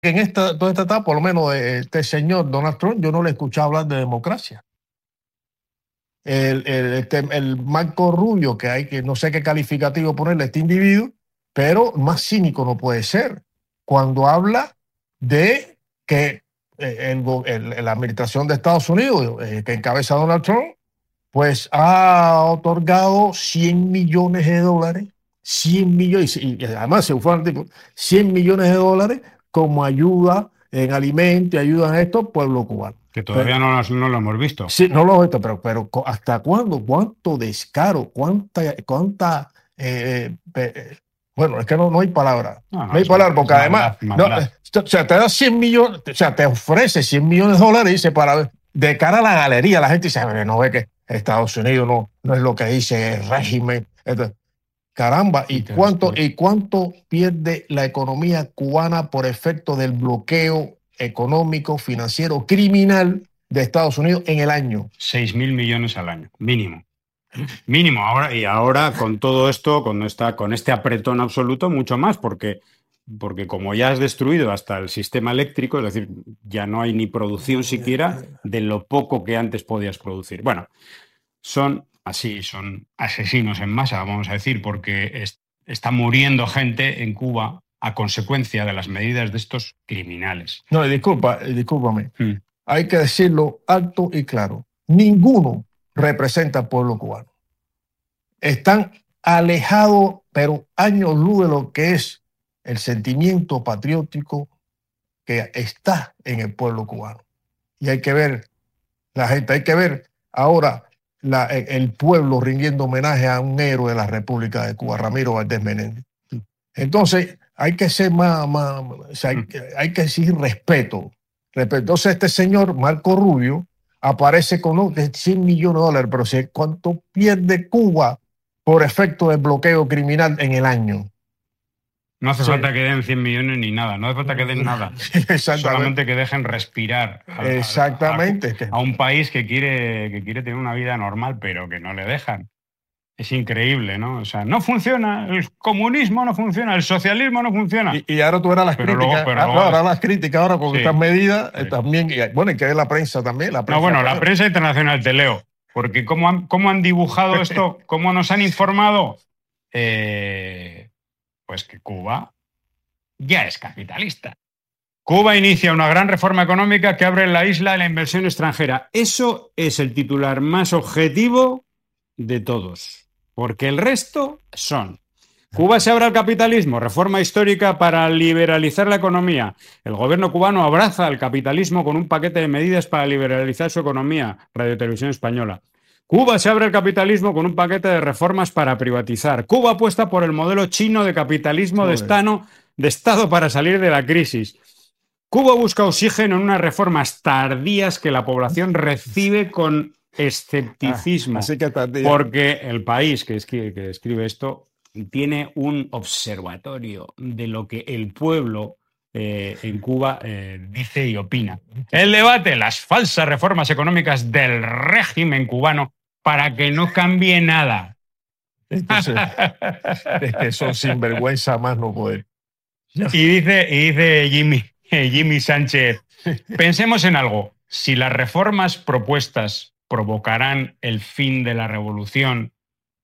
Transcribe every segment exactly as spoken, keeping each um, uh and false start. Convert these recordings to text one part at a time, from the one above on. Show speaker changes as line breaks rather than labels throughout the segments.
en esta, toda esta etapa, por lo menos de este señor Donald Trump, yo no le he escuchado hablar de democracia. El, el, este, el Marco Rubio, que hay que no sé qué calificativo ponerle a este individuo, pero más cínico no puede ser cuando habla de que eh, el, el, la administración de Estados Unidos, eh, que encabeza Donald Trump, pues ha otorgado cien millones de dólares, cien millones, y, y además se fue tipo, cien millones de dólares como ayuda en alimentos, ayuda en esto, pueblo cubano.
Que todavía
Pero,
no, no lo hemos visto.
sí, no lo he visto, pero, pero ¿hasta cuándo? ¿Cuánto descaro? ¿Cuánta, cuánta eh, eh, bueno, es que no, no hay palabra.
No, no,
No hay
es,
palabra, porque
maldad,
además, no,
maldad.
o sea, te da cien millones, o sea, te ofrece cien millones de dólares y dice, para, de cara a la galería, la gente dice, no ve que Estados Unidos no, no es lo que dice el régimen. Entonces, caramba, ¿y cuánto, ¿y cuánto pierde la economía cubana por efecto del bloqueo económico, financiero, criminal de Estados Unidos en el año?
seis mil millones al año, mínimo. Mínimo. Ahora, y ahora con todo esto, con, esta, con este apretón absoluto, mucho más, porque, porque como ya has destruido hasta el sistema eléctrico, es decir, ya no hay ni producción siquiera de lo poco que antes podías producir. Bueno, son así, son asesinos en masa, vamos a decir, porque es, está muriendo gente en Cuba a consecuencia de las medidas de estos criminales.
No, disculpa, discúlpame. Hmm. Hay que decirlo alto y claro. Ninguno representa al pueblo cubano. Están alejados, pero años luz de lo que es el sentimiento patriótico que está en el pueblo cubano. Y hay que ver, la gente, hay que ver ahora la, el pueblo rindiendo homenaje a un héroe de la República de Cuba, Ramiro Valdés Menéndez. Entonces, hay que ser más, más o sea, hay, hay que decir respeto. respeto. Entonces, este señor, Marco Rubio, aparece con ¿no? cien millones de dólares, pero si, ¿cuánto pierde Cuba por efecto del bloqueo criminal en el año?
No hace sí. falta que den cien millones ni nada, no hace falta que den nada. Solamente que dejen respirar a,
Exactamente.
A, a, a un país que quiere, que quiere tener una vida normal, pero que no le dejan. Es increíble, ¿no? O sea, no funciona, el comunismo no funciona, el socialismo no funciona.
Y, y ahora tú eras las pero críticas, luego, pero ahora, ahora las críticas ahora con sí, estas medidas, sí. también, bueno, y que es la prensa también. La prensa
no, bueno,
también.
La prensa internacional, te leo, porque cómo han, cómo han dibujado esto, cómo nos han informado, eh, pues que Cuba ya es capitalista. Cuba inicia una gran reforma económica que abre la isla a la inversión extranjera. Eso es el titular más objetivo de todos, porque el resto son: Cuba se abre al capitalismo, reforma histórica para liberalizar la economía. El gobierno cubano abraza al capitalismo con un paquete de medidas para liberalizar su economía. Radio Televisión Española. Cuba se abre al capitalismo con un paquete de reformas para privatizar. Cuba apuesta por el modelo chino de capitalismo de estado, de Estado para salir de la crisis. Cuba busca oxígeno en unas reformas tardías que la población recibe con escepticismo.
Ah, así que tardía.
Porque el país que escribe, que escribe esto tiene un observatorio de lo que el pueblo eh, en Cuba eh, dice y opina. El debate, las falsas reformas económicas del régimen cubano para que no cambie nada.
Entonces, es que son sinvergüenza más no poder.
Y dice, y dice Jimmy, Jimmy Sánchez, pensemos en algo. Si las reformas propuestas provocarán el fin de la revolución,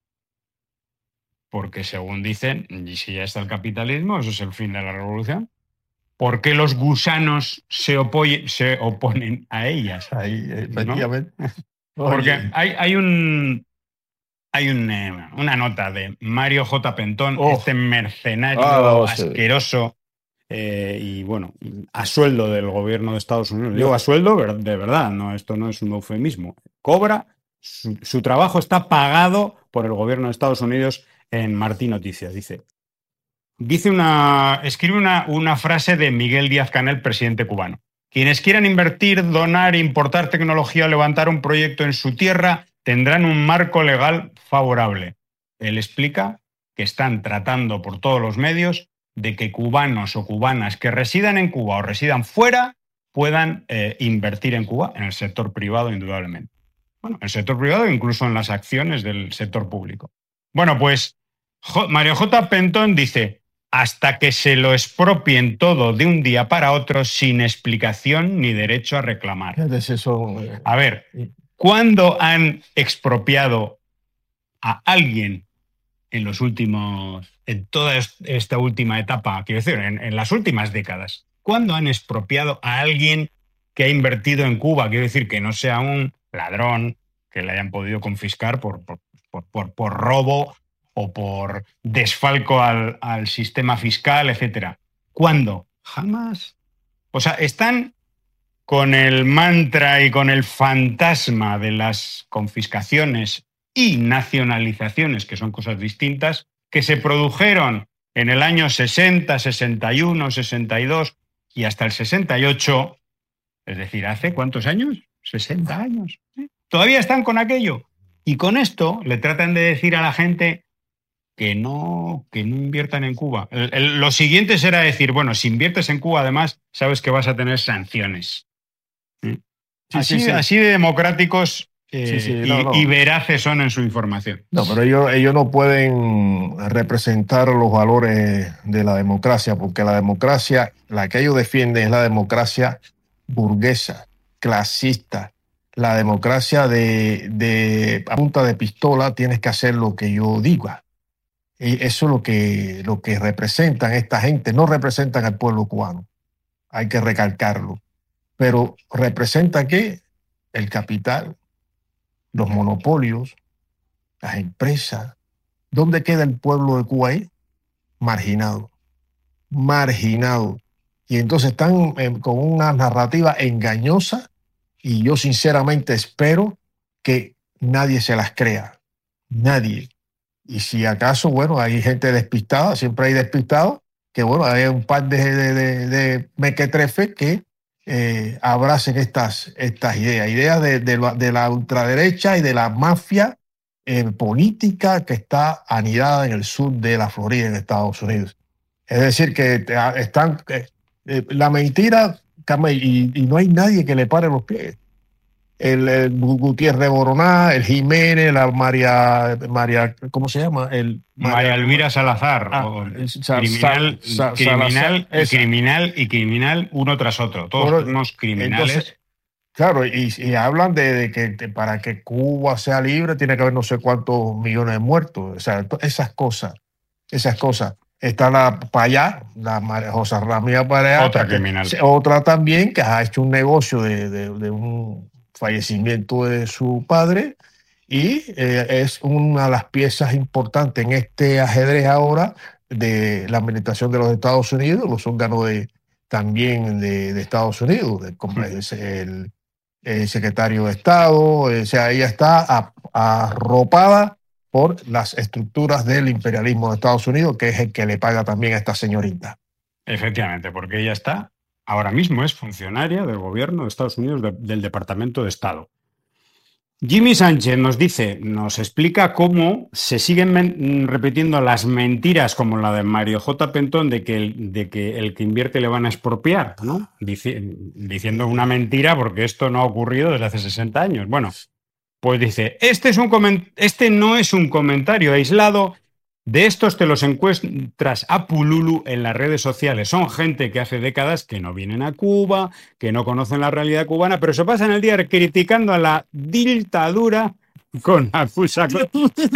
porque según dicen, y si ya está el capitalismo, eso es el fin de la revolución, ¿por qué los gusanos se, opoy- se oponen a ellas?
Ahí, efectivamente.
¿No? Porque hay, hay un... Hay un, eh, una nota de Mario J. Pentón, oh. este mercenario oh, asqueroso sí. eh, y, bueno, a sueldo del gobierno de Estados Unidos. Digo a sueldo de verdad, no, esto no es un eufemismo. Cobra, su, su trabajo está pagado por el gobierno de Estados Unidos en Martí Noticias. Dice, dice una, escribe una, una frase de Miguel Díaz-Canel, presidente cubano. Quienes quieran invertir, donar, importar tecnología o levantar un proyecto en su tierra tendrán un marco legal favorable. Él explica que están tratando por todos los medios de que cubanos o cubanas que residan en Cuba o residan fuera puedan eh, invertir en Cuba, en el sector privado, indudablemente. Bueno, en el sector privado e incluso en las acciones del sector público. Bueno, pues J- Mario J. Pentón dice, hasta que se lo expropien todo de un día para otro sin explicación ni derecho a reclamar. A ver, ¿cuándo han expropiado a alguien en los últimos, en toda esta última etapa, quiero decir, en, en las últimas décadas? ¿Cuándo han expropiado a alguien que ha invertido en Cuba? Quiero decir, que no sea un ladrón que le hayan podido confiscar por, por, por, por, por robo o por desfalco al, al sistema fiscal, etcétera. ¿Cuándo? Jamás. O sea, están con el mantra y con el fantasma de las confiscaciones y nacionalizaciones, que son cosas distintas, que se produjeron en el año sesenta, sesenta y uno, sesenta y dos y hasta el sesenta y ocho, es decir, ¿hace cuántos años? sesenta años. ¿Sí? Todavía están con aquello. Y con esto le tratan de decir a la gente que no, que no inviertan en Cuba. El, el, lo siguiente será decir, bueno, si inviertes en Cuba, además, sabes que vas a tener sanciones. ¿Sí? Sí, así, sí, sí. así de democráticos eh, sí, sí, no, y, no. y veraces son en su información.
No, pero ellos, ellos no pueden representar los valores de la democracia, porque la democracia, la que ellos defienden es la democracia burguesa, clasista. La democracia de, de a punta de pistola, tienes que hacer lo que yo diga. Y eso es lo que, lo que representan esta gente. No representan al pueblo cubano. Hay que recalcarlo. Pero representa ¿qué? El capital, los monopolios, las empresas. ¿Dónde queda el pueblo de Cuba ahí? Marginado. Marginado. Y entonces están eh, con una narrativa engañosa y yo sinceramente espero que nadie se las crea. Nadie. Y si acaso, bueno, hay gente despistada, siempre hay despistados, que bueno, hay un par de, de, de, de mequetrefes que eh, abracen estas, estas ideas, ideas de, de, la, de la ultraderecha y de la mafia eh, política que está anidada en el sur de la Florida, en Estados Unidos. Es decir, que están, eh, eh, la mentira, y, y no hay nadie que le pare los pies. El, el Gutiérrez Boroná, el Jiménez, la María, María, ¿cómo se llama? El
María, María Elvira Salazar, ah, o Sal, criminal, Sal, criminal, Salazar, y criminal y criminal uno tras otro, todos Pero, unos criminales.
Entonces, claro, y, y hablan de, de que de, para que Cuba sea libre tiene que haber no sé cuántos millones de muertos, o sea, esas cosas, esas cosas. Está la Payá, la María José Ramírez Payá,
otra criminal,
otra también que ha hecho un negocio de, de, de un fallecimiento de su padre y eh, es una de las piezas importantes en este ajedrez ahora de la administración de los Estados Unidos, los órganos de, también de, de Estados Unidos, el, el, el secretario de Estado, o sea, ella está arropada por las estructuras del imperialismo de Estados Unidos, que es el que le paga también a esta señorita.
Efectivamente, porque ella está ahora mismo es funcionaria del gobierno de Estados Unidos, de, del Departamento de Estado. Jimmy Sánchez nos dice, nos explica cómo se siguen men- repitiendo las mentiras como la de Mario J. Pentón de que el, de que, el que invierte le van a expropiar, ¿no? Dici- diciendo una mentira porque esto no ha ocurrido desde hace sesenta años. Bueno, pues dice, este, es un coment- este no es un comentario aislado. De estos te los encuentras a pululu en las redes sociales. Son gente que hace décadas que no vienen a Cuba, que no conocen la realidad cubana, pero se pasan el día criticando a la dictadura con acusaciones.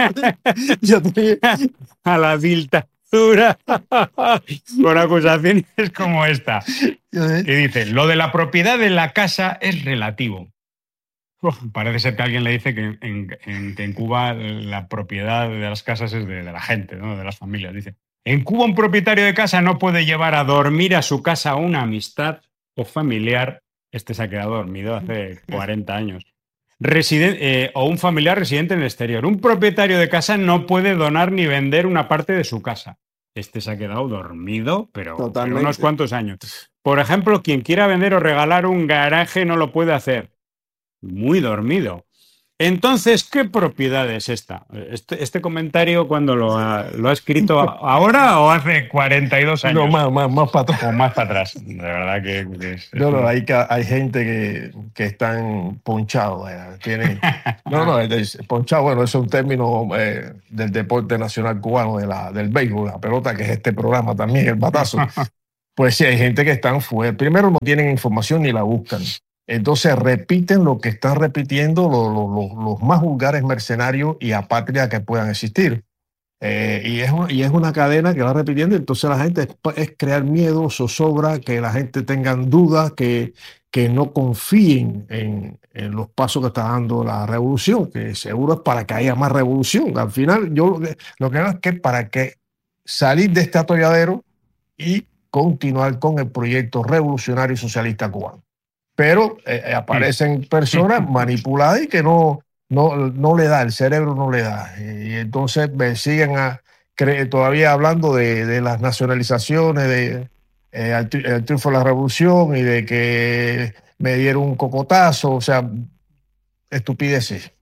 A la dictadura con acusaciones como esta. Que dice, lo de la propiedad de la casa es relativo. Uf, parece ser que alguien le dice que en, en, que en Cuba la propiedad de las casas es de, de la gente, ¿no? De las familias. Dice, en Cuba un propietario de casa no puede llevar a dormir a su casa a una amistad o familiar. Este se ha quedado dormido hace cuarenta años. Residen- eh, o un familiar residente en el exterior. Un propietario de casa no puede donar ni vender una parte de su casa. Este se ha quedado dormido, pero, pero unos cuantos años. Por ejemplo, quien quiera vender o regalar un garaje no lo puede hacer. Muy dormido. Entonces, ¿qué propiedad es esta? Este, este comentario, ¿cuándo lo ha, lo ha escrito? ¿Ahora o hace cuarenta y dos años?
No, más, más, más para atrás.
O más para atrás. De verdad que... que es,
no,
es
no,
un...
hay, hay gente que, que están ponchados. Tienen, no, no, es, ponchado, bueno, eso es un término eh, del deporte nacional cubano, de la, del béisbol, la pelota, que es este programa también, el batazo. Pues sí, hay gente que están fuera. Primero, no tienen información ni la buscan. Entonces repiten lo que están repitiendo los, los, los más vulgares mercenarios y apátridas que puedan existir. Eh, y, es una, y es una cadena que va repitiendo, entonces la gente es, es crear miedo, zozobra, que la gente tenga dudas, que, que no confíen en, en los pasos que está dando la revolución, que seguro es para que haya más revolución. Al final, yo lo que, lo que veo es que para que salir de este atolladero y continuar con el proyecto revolucionario y socialista cubano. Pero eh, aparecen personas manipuladas y que no, no, no le da, el cerebro no le da. Y entonces me siguen a, cre- todavía hablando de, de las nacionalizaciones, de eh, el, tri- el triunfo de la revolución y de que me dieron un cocotazo, o sea, estupideces.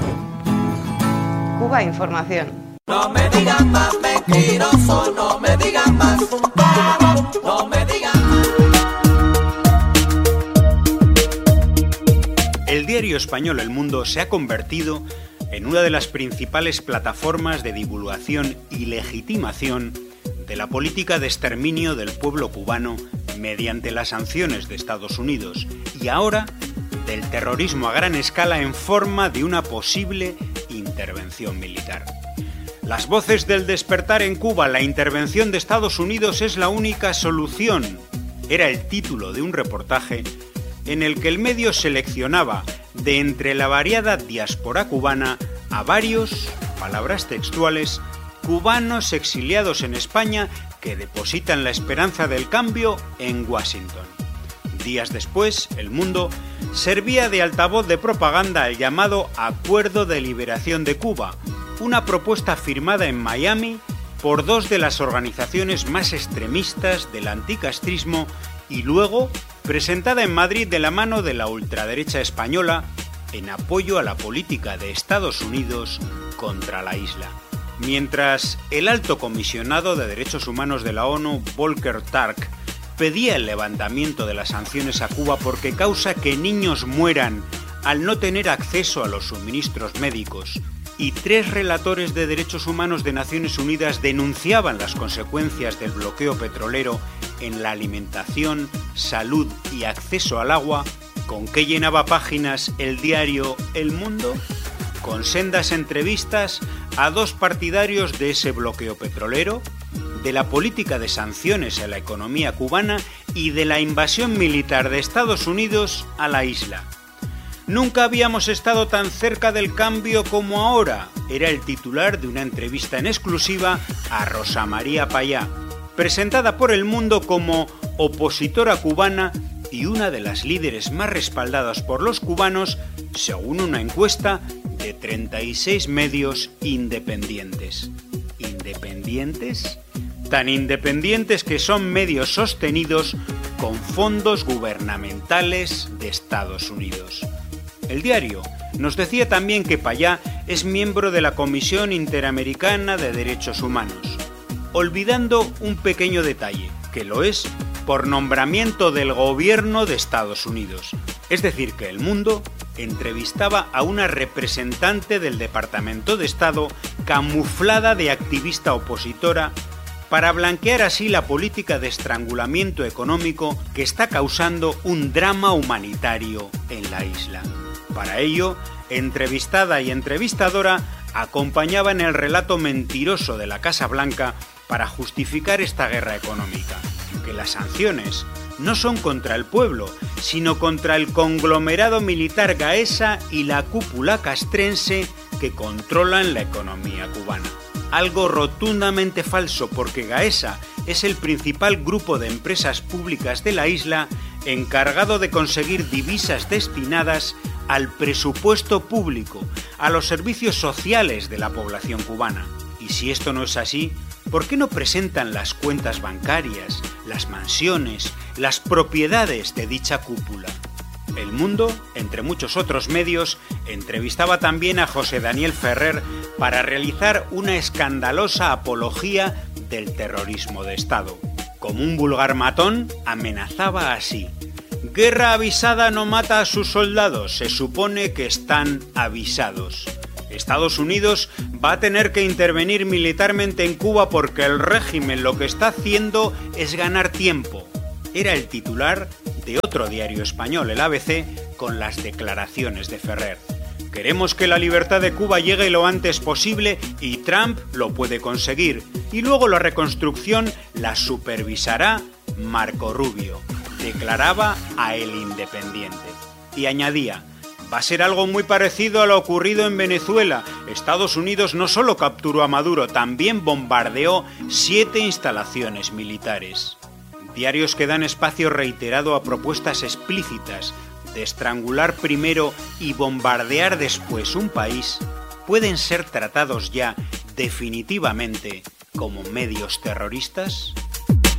Cuba Información.
No me digan más mentiroso, no me digan más vago, no me digan más.
El diario español El Mundo se ha convertido en una de las principales plataformas de divulgación y legitimación de la política de exterminio del pueblo cubano mediante las sanciones de Estados Unidos y ahora del terrorismo a gran escala en forma de una posible intervención militar. Las voces del despertar en Cuba, la intervención de Estados Unidos es la única solución. Era el título de un reportaje en el que el medio seleccionaba de entre la variada diáspora cubana a varios, palabras textuales, cubanos exiliados en España que depositan la esperanza del cambio en Washington. Días después, El Mundo servía de altavoz de propaganda al llamado Acuerdo de Liberación de Cuba, una propuesta firmada en Miami por dos de las organizaciones más extremistas del anticastrismo y luego presentada en Madrid de la mano de la ultraderecha española en apoyo a la política de Estados Unidos contra la isla. Mientras el alto comisionado de Derechos Humanos de la ONU, Volker Turk, pedía el levantamiento de las sanciones a Cuba porque causa que niños mueran al no tener acceso a los suministros médicos, y tres relatores de derechos humanos de Naciones Unidas denunciaban las consecuencias del bloqueo petrolero en la alimentación, salud y acceso al agua, ¿con qué llenaba páginas el diario El Mundo? Con sendas entrevistas a dos partidarios de ese bloqueo petrolero, de la política de sanciones a la economía cubana y de la invasión militar de Estados Unidos a la isla. Nunca habíamos estado tan cerca del cambio como ahora, era el titular de una entrevista en exclusiva a Rosa María Payá, presentada por El Mundo como opositora cubana y una de las líderes más respaldadas por los cubanos, según una encuesta de treinta y seis medios independientes. ¿Independientes? Tan independientes que son medios sostenidos con fondos gubernamentales de Estados Unidos. El diario nos decía también que Payá es miembro de la Comisión Interamericana de Derechos Humanos, olvidando un pequeño detalle, que lo es por nombramiento del gobierno de Estados Unidos. Es decir, que El Mundo entrevistaba a una representante del Departamento de Estado camuflada de activista opositora para blanquear así la política de estrangulamiento económico que está causando un drama humanitario en la isla. Para ello, entrevistada y entrevistadora acompañaban el relato mentiroso de la Casa Blanca para justificar esta guerra económica, que las sanciones no son contra el pueblo, sino contra el conglomerado militar Gaesa y la cúpula castrense que controlan la economía cubana. Algo rotundamente falso porque Gaesa es el principal grupo de empresas públicas de la isla encargado de conseguir divisas destinadas al presupuesto público, a los servicios sociales de la población cubana. Y si esto no es así, ¿por qué no presentan las cuentas bancarias, las mansiones, las propiedades de dicha cúpula? El Mundo, entre muchos otros medios, entrevistaba también a José Daniel Ferrer para realizar una escandalosa apología del terrorismo de Estado. Como un vulgar matón, amenazaba así: guerra avisada no mata a sus soldados, se supone que están avisados. Estados Unidos va a tener que intervenir militarmente en Cuba porque el régimen lo que está haciendo es ganar tiempo. Era el titular de otro diario español, el A B C, con las declaraciones de Ferrer. Queremos que la libertad de Cuba llegue lo antes posible y Trump lo puede conseguir. Y luego la reconstrucción la supervisará Marco Rubio, declaraba a El Independiente. Y añadía: va a ser algo muy parecido a lo ocurrido en Venezuela. Estados Unidos no solo capturó a Maduro, también bombardeó siete instalaciones militares. Diarios que dan espacio reiterado a propuestas explícitas de estrangular primero y bombardear después un país pueden ser tratados ya definitivamente como medios terroristas.